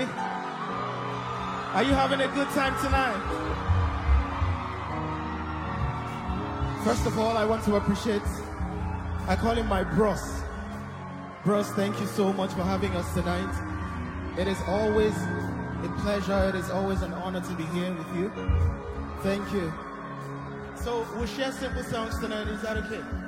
Are you having a good time tonight? First of all, I want to appreciate, I call him my bros. Bros, thank you so much for having us tonight. It is always a pleasure, it is always an honor to be here with you. Thank you. So we'll share simple songs tonight, is that okay?